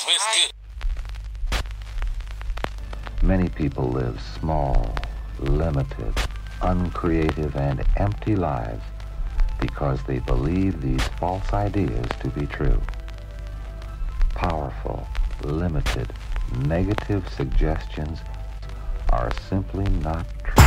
Many people live small, limited, uncreative, and empty lives because they believe these false ideas to be true. Powerful, limited, negative suggestions are simply not true.